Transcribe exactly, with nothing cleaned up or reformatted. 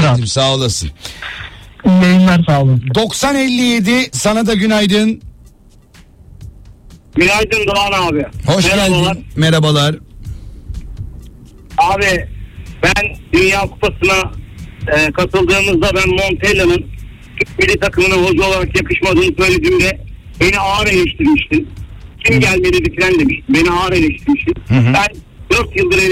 Ahmet'im, sağ olasın. İyi yayınlar, sağ olun. doksan elli yedi sana da günaydın. Günaydın Doğan abi. Hoş Merhabalar. geldin. Merhabalar. Abi ben Dünya Kupası'na e, katıldığımızda ben Montella'nın milli takımına hoca olarak yakışmadığını söylediğimde beni ağır eleştirmiştin. Kim gelmedi filan demiş. Beni ağır eleştirmiştin. Hı hı. Ben dört yıldır